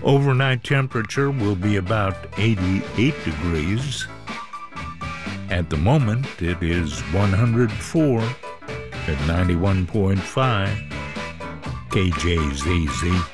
Overnight temperature will be about 88 degrees. At the moment, it is 104 at 91.5 KJZZ.